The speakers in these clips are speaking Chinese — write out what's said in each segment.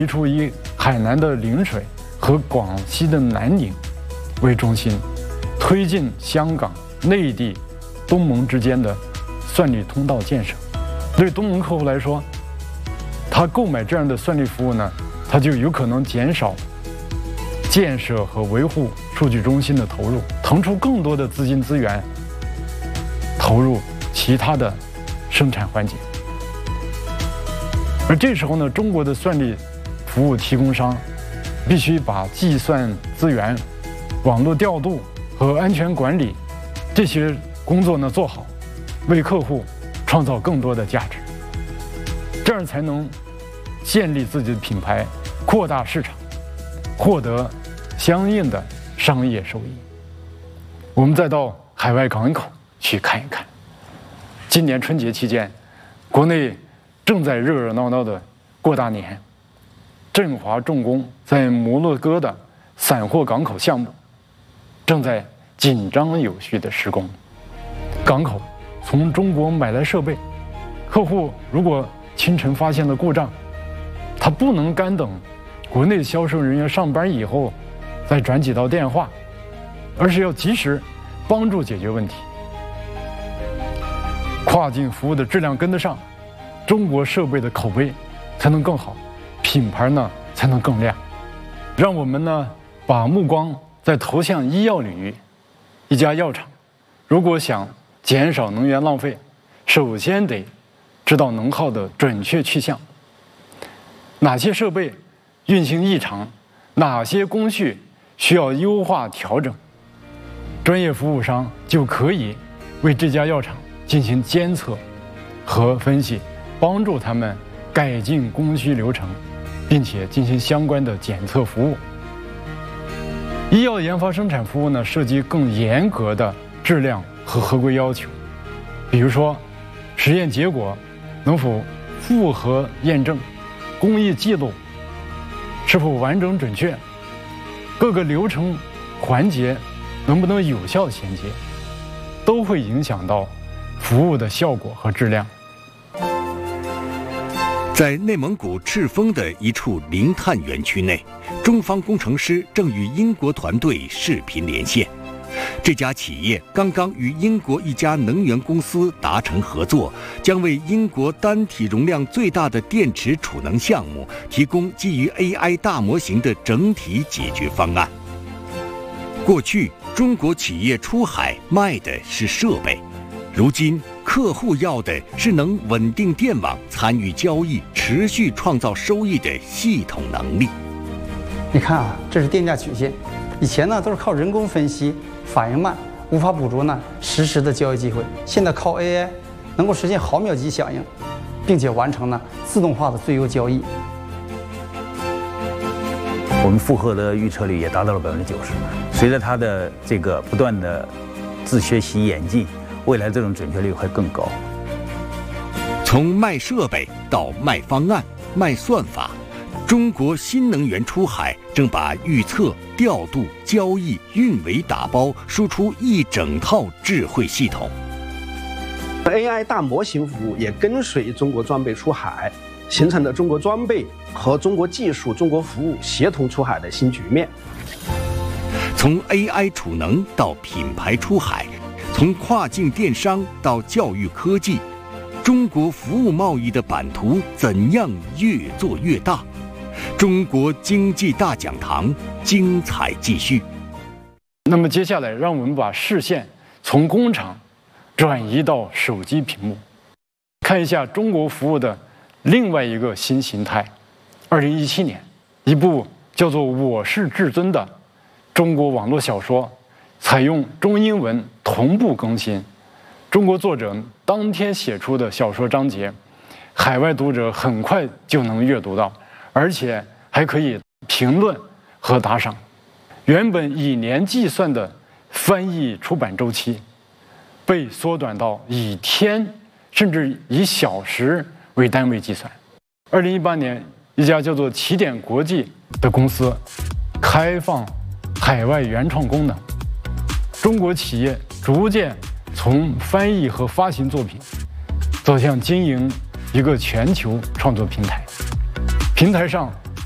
提出以海南的陵水和广西的南宁为中心，推进香港、内地、东盟之间的算力通道建设。对东盟客户来说，他购买这样的算力服务呢，他就有可能减少建设和维护数据中心的投入，腾出更多的资金资源投入其他的生产环节。而这时候呢，中国的算力服务提供商必须把计算资源、网络调度和安全管理这些工作呢做好，为客户创造更多的价值，这样才能建立自己的品牌，扩大市场，获得相应的商业收益。我们再到海外港口去看一看。今年春节期间，国内正在热热闹闹的过大年。振华重工在摩洛哥的散货港口项目正在紧张有序的施工。港口从中国买来设备，客户如果清晨发现了故障，他不能干等国内销售人员上班以后再转几道电话，而是要及时帮助解决问题。跨境服务的质量跟得上，中国设备的口碑才能更好，品牌呢才能更亮。让我们呢把目光再投向医药领域。一家药厂如果想减少能源浪费，首先得知道能耗的准确去向，哪些设备运行异常，哪些工序需要优化调整，专业服务商就可以为这家药厂进行监测和分析，帮助他们改进工序流程，并且进行相关的检测服务。医药研发生产服务呢，涉及更严格的质量和合规要求，比如说实验结果能否符合验证，工艺记录是否完整准确，各个流程环节能不能有效衔接，都会影响到服务的效果和质量。 在内蒙古赤峰的一处零碳园区内，中方工程师正与英国团队视频连线。这家企业刚刚与英国一家能源公司达成合作，将为英国单体容量最大的电池储能项目提供基于 AI 大模型的整体解决方案。过去，中国企业出海卖的是设备，如今客户要的是能稳定电网、参与交易、持续创造收益的系统能力。 你看啊，这是电价曲线，以前呢都是靠人工分析，反应慢，无法捕捉呢实时的交易机会。现在靠 AI， 能够实现毫秒级响应，并且完成呢自动化的最优交易。 我们负荷的预测率也达到了90%。随着它的这个不断的自学习演进，未来这种准确率会更高。 从卖设备到卖方案、卖算法，中国新能源出海正把预测、调度、交易、运维打包，输出一整套智慧系统。 AI 大模型服务也跟随中国装备出海，形成了中国装备和中国技术、中国服务协同出海的新局面。 从 AI 储能到品牌出海，从跨境电商到教育科技，中国服务贸易的版图怎样越做越大？中国经济大讲堂精彩继续。 那么接下来，让我们把视线从工厂转移到手机屏幕，看一下中国服务的另外一个新形态。2017年，一部叫做《我是至尊》的中国网络小说，采用中英文同步更新。中国作者当天写出的小说章节，海外读者很快就能阅读到，而且还可以评论和打赏。原本以年计算的翻译出版周期，被缩短到以天甚至以小时为单位计算。2018年，一家叫做起点国际的公司开放海外原创功能，中国企业逐渐从翻译和发行作品走向经营一个全球创作平台。平台上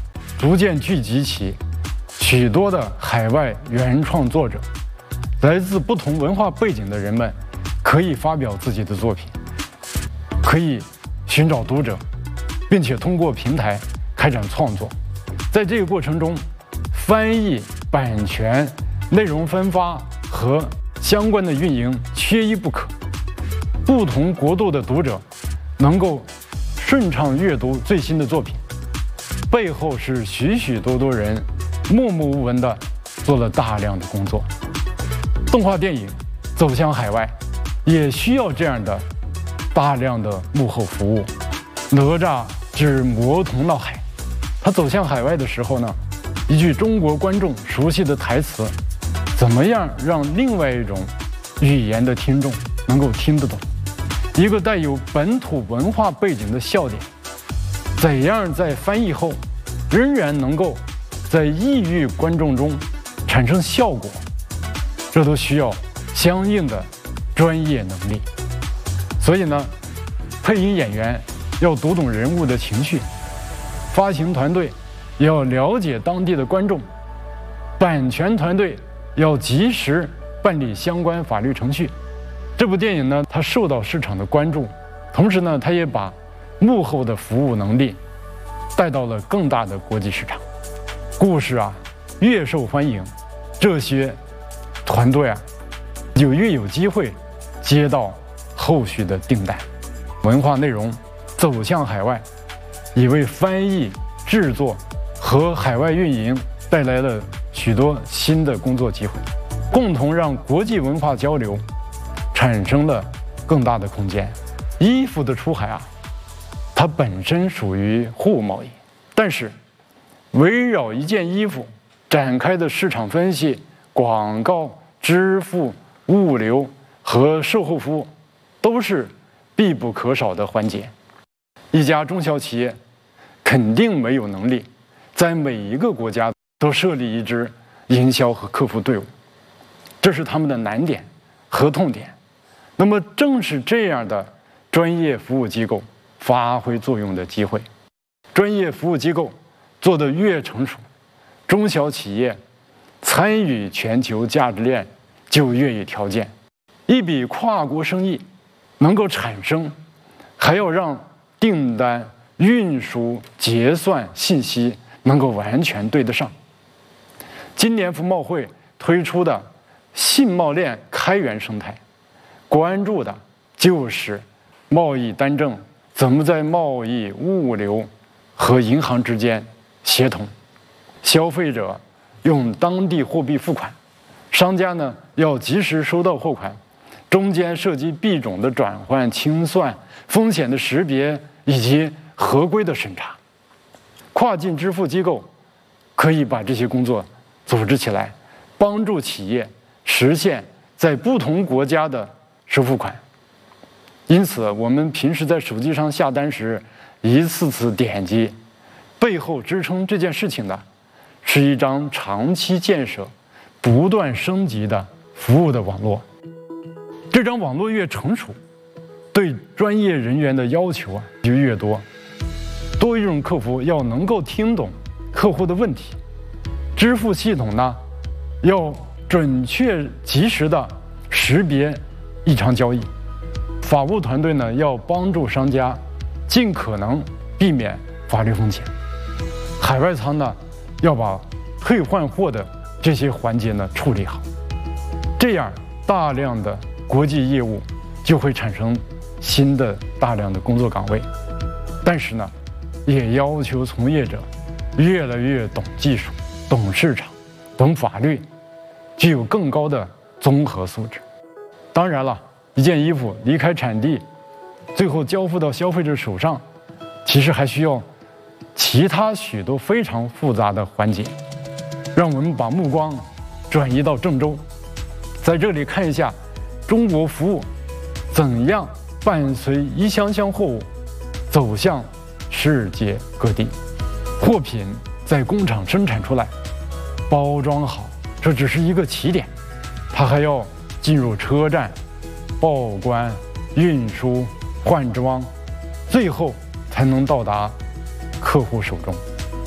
逐渐聚集起许多的海外原创作者，来自不同文化背景的人们可以发表自己的作品，可以寻找读者，并且通过平台开展创作。在这个过程中，翻译、版权、内容分发和相关的运营缺一不可。不同国度的读者能够顺畅阅读最新的作品，背后是许许多多人默默无闻地做了大量的工作。动画电影走向海外，也需要这样的大量的幕后服务。哪吒之魔童闹海，他走向海外的时候呢，一句中国观众熟悉的台词，怎么样让另外一种语言的听众能够听得懂？一个带有本土文化背景的笑点，怎样在翻译后仍然能够在异域观众中产生效果？这都需要相应的专业能力。所以呢，配音演员要读懂人物的情绪，发行团队也要了解当地的观众，版权团队要及时办理相关法律程序。这部电影呢，它受到市场的关注，同时呢，它也把幕后的服务能力带到了更大的国际市场。故事啊，越受欢迎，这些团队啊，就越有机会接到后续的订单。文化内容走向海外，也为翻译、制作和海外运营带来了许多新的工作机会，共同让国际文化交流产生了更大的空间。衣服的出海啊，它本身属于货物贸易，但是围绕一件衣服展开的市场分析、广告、支付、物流和售后服务，都是必不可少的环节。一家中小企业肯定没有能力在每一个国家都设立一支营销和客服队伍，这是他们的难点和痛点。那么正是这样的专业服务机构发挥作用的机会。专业服务机构做得越成熟，中小企业参与全球价值链就越有条件。一笔跨国生意能够产生，还要让订单、运输、结算信息能够完全对得上。今年服贸会推出的信贸链开源生态，关注的就是贸易单证怎么在贸易、物流和银行之间协同。消费者用当地货币付款，商家呢要及时收到货款，中间涉及币种的转换、清算、风险的识别以及合规的审查。跨境支付机构可以把这些工作组织起来，帮助企业实现在不同国家的收付款。因此，我们平时在手机上下单时，一次次点击，背后支撑这件事情的是一张长期建设、不断升级的服务的网络。这张网络越成熟，对专业人员的要求就越多。多一种客服要能够听懂客户的问题，支付系统呢要准确及时的识别异常交易，法务团队呢要帮助商家尽可能避免法律风险，海外仓呢要把退换货的这些环节呢处理好，这样大量的国际业务就会产生新的大量的工作岗位。但是呢，也要求从业者越来越懂技术、懂市场、懂法律，具有更高的综合素质。当然了，一件衣服离开产地，最后交付到消费者手上，其实还需要其他许多非常复杂的环节。让我们把目光转移到郑州，在这里看一下中国服务怎样伴随一箱箱货物走向世界各地。货品在工厂生产出来，包装好，这只是一个起点，它还要进入车站、报关、运输、换装，最后才能到达客户手中。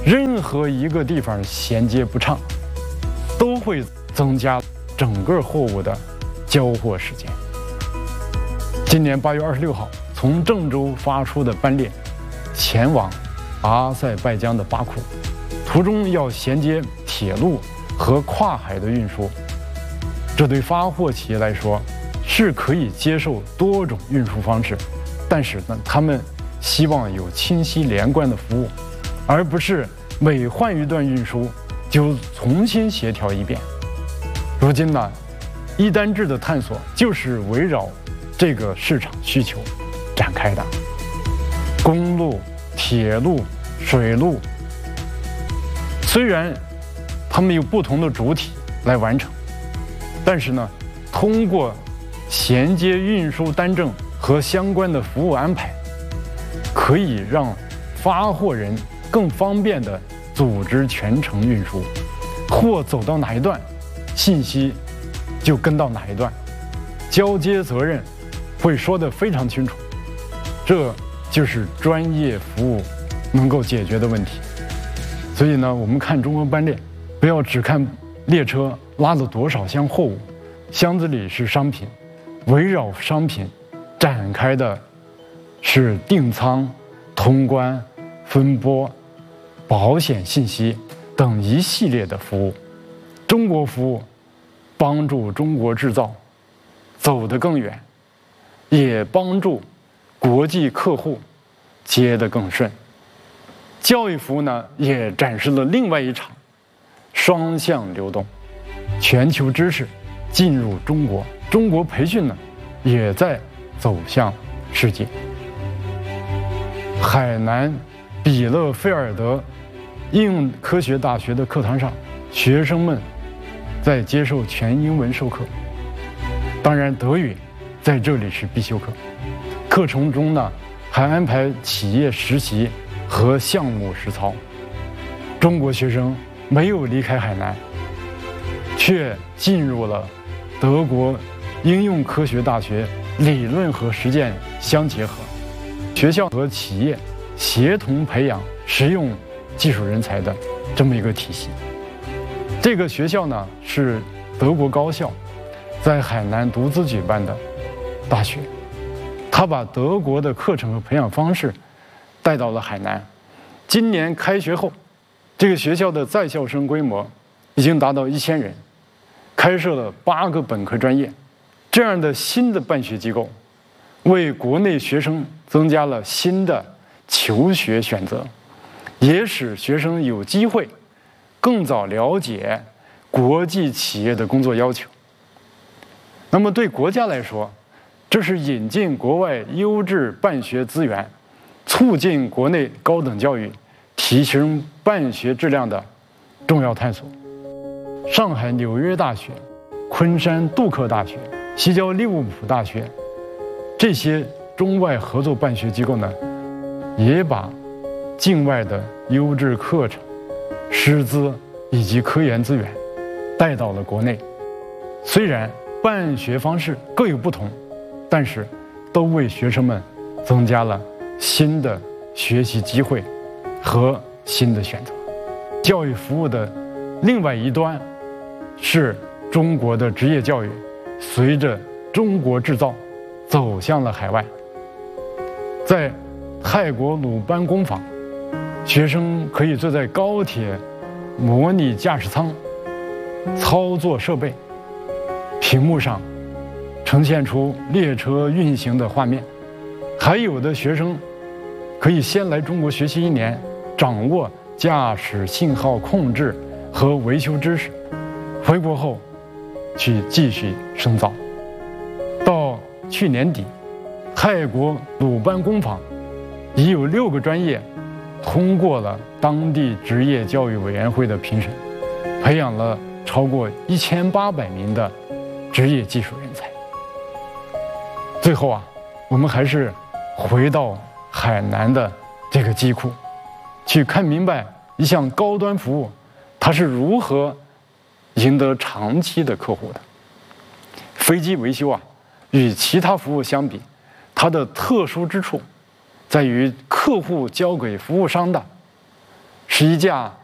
任何一个地方衔接不畅，都会增加整个货物的交货时间。今年8月26号，从郑州发出的班列前往阿塞拜疆的巴库，途中要衔接铁路和跨海的运输。这对发货企业来说是可以接受多种运输方式，但是呢，他们希望有清晰连贯的服务，而不是每换一段运输就重新协调一遍。如今呢，一单制的探索就是围绕这个市场需求展开的。公路、铁路、水路，虽然它们有不同的主体来完成，但是呢，通过衔接运输单证和相关的服务安排，可以让发货人更方便地组织全程运输，货走到哪一段，信息就跟到哪一段，交接责任会说得非常清楚。这就是专业服务能够解决的问题。所以呢，我们看中国班列，不要只看列车拉了多少箱货物，箱子里是商品，围绕商品展开的是订仓、通关、分拨、保险信息等一系列的服务。中国服务帮助中国制造走得更远，也帮助国际客户接得更顺。教育服务呢，也展示了另外一场双向流动，全球知识进入中国，中国培训呢也在走向世界。海南比勒菲尔德应用科学大学的课堂上，学生们在接受全英文授课，当然德语在这里是必修课。课程中呢，还安排企业实习和项目实操。中国学生没有离开海南，却进入了德国应用科学大学，理论和实践相结合，学校和企业协同培养实用技术人才的这么一个体系。这个学校呢，是德国高校在海南独自举办的大学，他把德国的课程和培养方式带到了海南。今年开学后，这个学校的在校生规模已经达到1000人，开设了8个本科专业。这样的新的办学机构，为国内学生增加了新的求学选择，也使学生有机会更早了解国际企业的工作要求。那么对国家来说，这是引进国外优质办学资源，促进国内高等教育，提升办学质量的重要探索。上海纽约大学、昆山杜克大学、西交利物浦大学，这些中外合作办学机构呢，也把境外的优质课程、师资以及科研资源带到了国内。虽然办学方式各有不同，但是都为学生们增加了新的学习机会和新的选择。教育服务的另外一端是中国的职业教育，随着中国制造走向了海外。在泰国鲁班工坊，学生可以坐在高铁模拟驾驶舱，操作设备，屏幕上呈现出列车运行的画面。还有的学生可以先来中国学习1年，掌握驾驶信号控制和维修知识，回国后去继续深造。到去年底，泰国鲁班工坊已有6个专业通过了当地职业教育委员会的评审，培养了超过1800名的职业技术人才。最后啊，我们还是回到海南的这个机库，去看明白一项高端服务它是如何赢得长期的客户的。飞机维修啊，与其他服务相比，它的特殊之处在于客户交给服务商的是一架